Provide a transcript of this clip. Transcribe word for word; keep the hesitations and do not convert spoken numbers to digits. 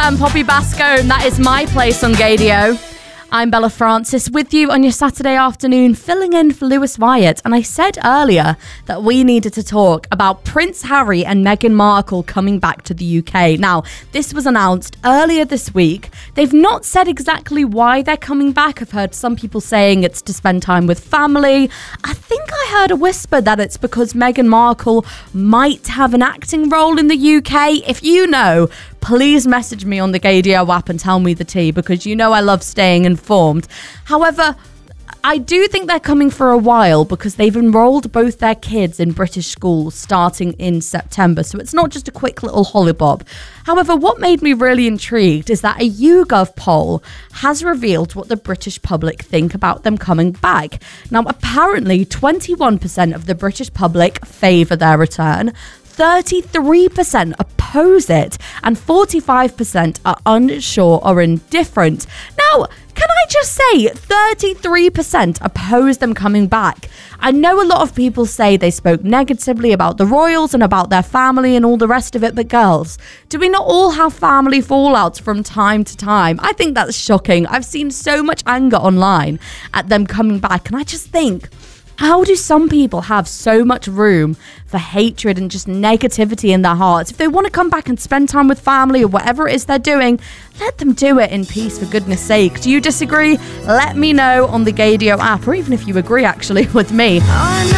I'm Poppy Basco, and that is My Place on Gadio. I'm Bella Francis with you on your Saturday afternoon, filling in for Lewis Wyatt. And I said earlier that we needed to talk about Prince Harry and Meghan Markle coming back to the U K. Now, this was announced earlier this week. They've not said exactly why they're coming back. I've heard some people saying it's to spend time with family. I think I heard a whisper that it's because Meghan Markle might have an acting role in the U K. If you know, please message me on the Gadio app and tell me the tea, because you know I love staying informed. However, I do think they're coming for a while because they've enrolled both their kids in British schools starting in September. So it's not just a quick little hollybob. However, what made me really intrigued is that a YouGov poll has revealed what the British public think about them coming back. Now, apparently twenty-one percent of the British public favour their return, thirty-three percent oppose it, and forty-five percent are unsure or indifferent. Now, can I just say, thirty-three percent oppose them coming back. I know a lot of people say they spoke negatively about the royals and about their family and all the rest of it, but girls, do we not all have family fallouts from time to time? I think that's shocking. I've seen so much anger online at them coming back, and I just think, how do some people have so much room for hatred and just negativity in their hearts? If they want to come back and spend time with family or whatever it is they're doing, let them do it in peace, for goodness sake. Do you disagree? Let me know on the Gadio app, or even if you agree actually with me. Oh,